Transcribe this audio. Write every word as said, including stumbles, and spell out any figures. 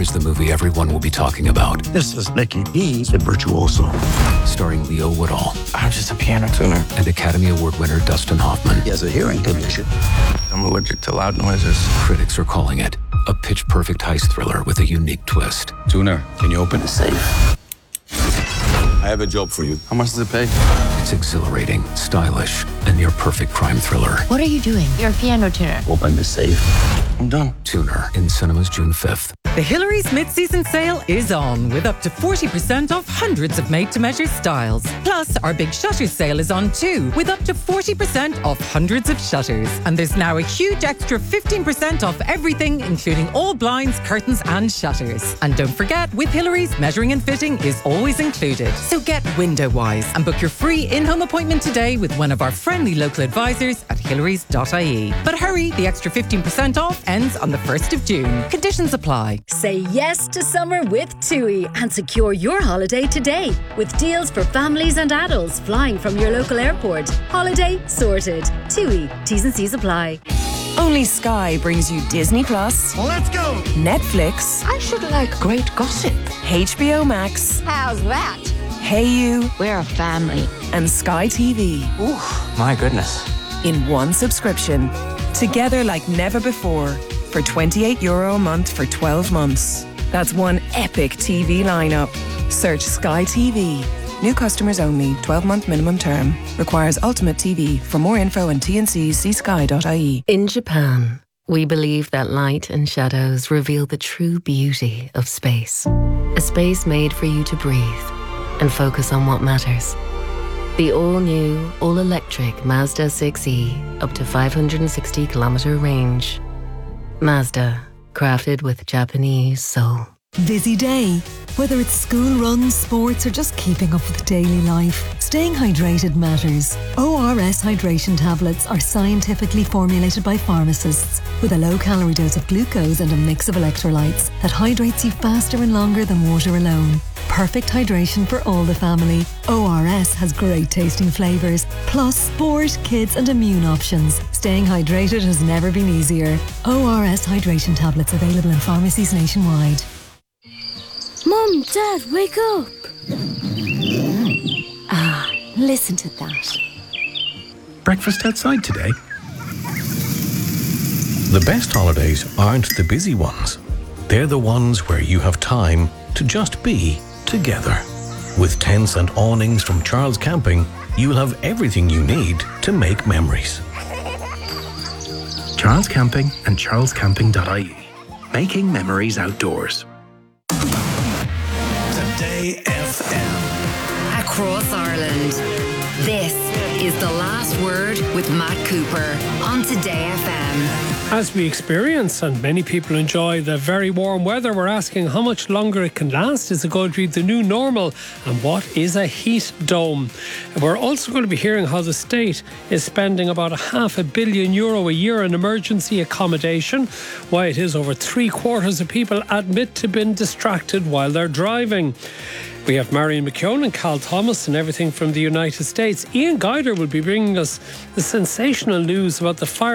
is the movie everyone will be talking about. This is Nicky D's The Virtuoso. Starring Leo Woodall. I'm just a piano tuner. And Academy Award winner Dustin Hoffman. He has a hearing condition. I'm allergic to loud noises. Critics are calling it a pitch-perfect heist thriller with a unique twist. Tuner, can you open the safe? I have a job for you. How much does it pay? It's exhilarating, stylish, and your perfect crime thriller. What are you doing? You're a piano tuner. Open the safe. I'm done. Tuner in cinemas June fifth. The Hillary's mid-season sale is on with up to forty percent off hundreds of made-to-measure styles. Plus, our big shutters sale is on too with up to forty percent off hundreds of shutters. And there's now a huge extra fifteen percent off everything, including all blinds, curtains and shutters. And don't forget, with Hillary's, measuring and fitting is always included. So get window-wise and book your free in-home appointment today with one of our friendly local advisors at hillarys dot I E. But hurry, the extra fifteen percent off ends on the first of June. Conditions apply. Say yes to summer with TUI and secure your holiday today with deals for families and adults flying from your local airport. Holiday sorted. TUI. T's and C's apply. Only Sky brings you Disney Plus. Let's go! Netflix. I should like great gossip. H B O Max. How's that? Hey You. We're a family. And Sky T V. Ooh, my goodness. In one subscription. Together like never before. For twenty-eight euro a month for twelve months. That's one epic T V lineup. Search Sky T V. New customers only. twelve-month minimum term. Requires Ultimate T V. For more info and T N Cs, see sky dot I E. In Japan, we believe that light and shadows reveal the true beauty of space. A space made for you to breathe and focus on what matters. The all-new, all-electric Mazda six E, up to five hundred sixty kilometer range. Mazda, crafted with Japanese soul. Busy day. Whether it's school runs, sports, or just keeping up with daily life, staying hydrated matters. O R S hydration tablets are scientifically formulated by pharmacists with a low-calorie dose of glucose and a mix of electrolytes that hydrates you faster and longer than water alone. Perfect hydration for all the family. O R S has great tasting flavours, plus sport, kids and immune options. Staying hydrated has never been easier. O R S hydration tablets available in pharmacies nationwide. Mum, Dad, wake up! Ah, listen to that. Breakfast outside today? The best holidays aren't the busy ones. They're the ones where you have time to just be together. With tents and awnings from Charles Camping, you'll have everything you need to make memories. Charles Camping and charles camping dot I E. Making memories outdoors. Today F M. Across Ireland. This is The Last Word with Matt Cooper on Today F M. As we experience, and many people enjoy, the very warm weather, we're asking how much longer it can last. Is it going to be the new normal? And what is a heat dome? We're also going to be hearing how the state is spending about a half a billion euro a year on emergency accommodation, why it is over three quarters of people admit to being distracted while they're driving. We have Marion McKeown and Cal Thomas and everything from the United States. Ian Guider will be bringing us the sensational news about the fire